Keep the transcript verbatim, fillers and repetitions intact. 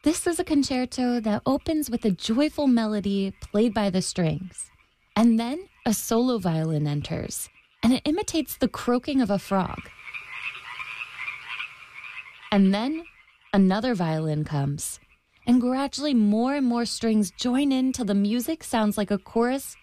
This is a concerto that opens with a joyful melody played by the strings. And then a solo violin enters, and it imitates the croaking of a frog. And then another violin comes, and gradually more and more strings join in till the music sounds like a chorus